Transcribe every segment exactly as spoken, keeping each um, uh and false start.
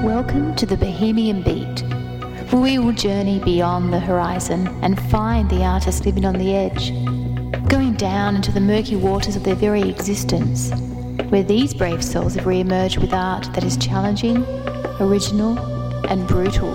Welcome to the Bohemian Beat, where we will journey beyond the horizon and find the artists living on the edge, going down into the murky waters of their very existence, where these brave souls have re-emerged with art that is challenging, original, and brutal.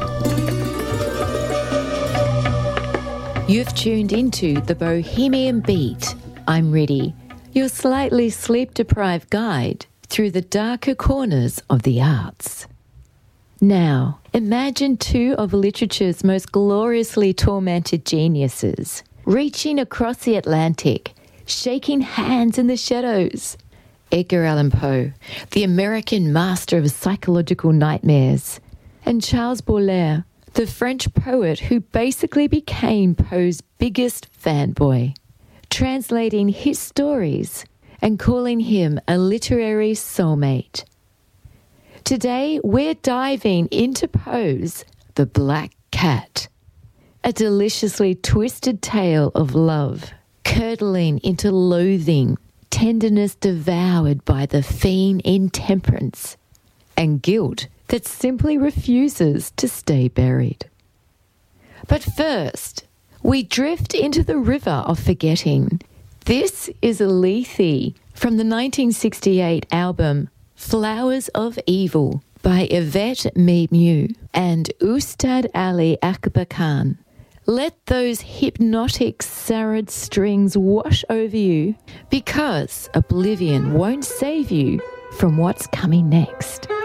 You've tuned into the Bohemian Beat. I'm Riddy, your slightly sleep-deprived guide through the darker corners of the arts. Now, imagine two of literature's most gloriously tormented geniuses, reaching across the Atlantic, shaking hands in the shadows. Edgar Allan Poe, the American master of psychological nightmares, and Charles Baudelaire, the French poet who basically became Poe's biggest fanboy, translating his stories and calling him a literary soulmate. Today, we're diving into Poe's The Black Cat, a deliciously twisted tale of love, curdling into loathing, tenderness devoured by the fiend intemperance, and guilt that simply refuses to stay buried. But first, we drift into the river of forgetting. This is Lethe from the nineteen sixty-eight album Flowers of Evil by Yvette Mimieux and Ustad Ali Akbar Khan. Let those hypnotic sarod strings wash over you, because oblivion won't save you from what's coming next.